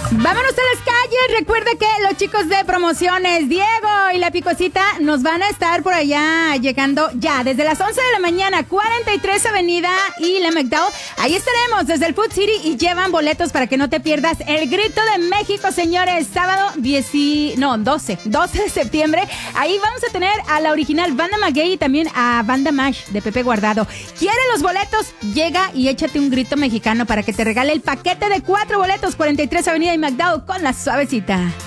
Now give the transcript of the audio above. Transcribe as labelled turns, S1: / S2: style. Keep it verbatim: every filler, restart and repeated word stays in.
S1: Vámonos a las calles. Recuerda que los chicos de promociones, Diego y la Picosita, nos van a estar por allá llegando ya desde las once de la mañana, cuarenta y tres Avenida y la McDowell. Ahí estaremos desde el Food City y llevan boletos para que no te pierdas el Grito de México, señores. Sábado diez, no, doce, doce de septiembre. Ahí vamos a tener a la original Banda Maguey y también a Banda Mash de Pepe Guardado. ¿Quieren los boletos? Llega y échate un grito mexicano para que te regale el paquete de cuatro boletos, cuarenta y tres Avenida y McDowell con la Suavecita.